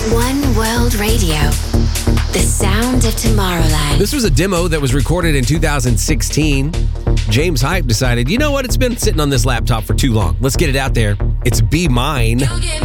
One World Radio. The sound of Tomorrowland. This was a demo that was recorded in 2016. James Hype decided, you know what? It's been sitting on this laptop for too long. Let's get it out there. It's Be Mine.